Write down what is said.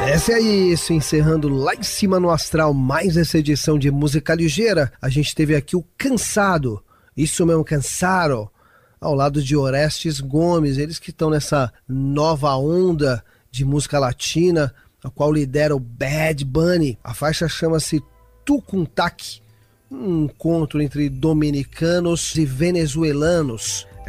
Essa é isso, encerrando lá em cima no astral mais essa edição de Música Ligeira. A gente teve aqui o Cansado, isso mesmo, Cansado, ao lado de Orestes Gomes, eles que estão nessa nova onda de música latina, a qual lidera o Bad Bunny. A faixa chama-se Tucuntac, um encontro entre dominicanos e venezuelanos.